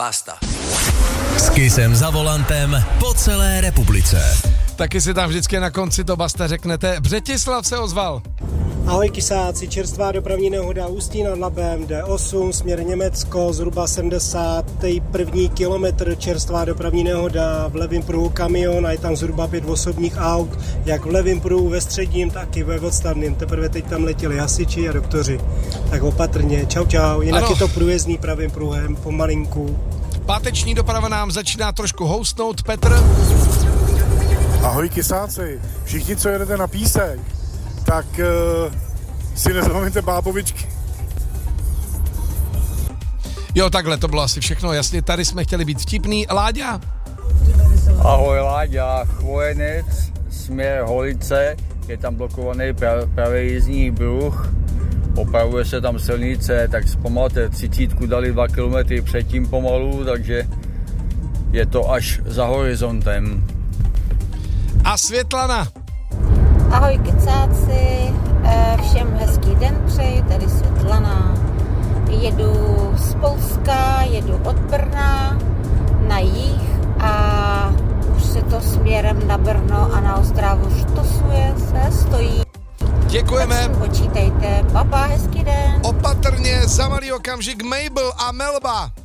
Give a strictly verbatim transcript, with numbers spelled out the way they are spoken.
Basta. S Kissem za volantem po celé republice. Taky si tam vždycky na konci to Basta řeknete. Břetislav se ozval. Ahoj kysáci, čerstvá dopravní nehoda Ústí nad Labem, D osm, směr Německo, zhruba sedmdesátý první kilometr, čerstvá dopravní nehoda, v levém pruhu kamion a je tam zhruba pět osobních aut, jak v levém pruhu, ve středním, tak i ve odstavným. Teprve teď tam letěli hasiči a doktoři. Tak opatrně, čau čau, jinak ano. Je to průjezdný pravým pruhem, pomalinku. Páteční doprava nám začíná trošku houstnout, Petr. Ahoj kysáci, všichni, co jedete na Písek, tak uh, si nezapomeňte bábovičky. Jo, takhle, to bylo asi všechno, jasně, tady jsme chtěli být vtipný. Láďa? Ahoj Láďa, Chvojenec, směr Holice, je tam blokovaný prav, pravý jízdní pruh, opravuje se tam silnice, tak zpomalte, třicítku dali dva kilometry předtím pomalu, takže je to až za horizontem. A Světlana? Ahoj kecáci, všem hezký den přeji, tady Světlana. Jedu z Polska, jedu od Brna na jih a už se to směrem na Brno a na Ostravu štosuje se, stojí. Děkujeme. Tak si počítejte, papa, hezký den. Opatrně, za malý okamžik Mabel a Melba.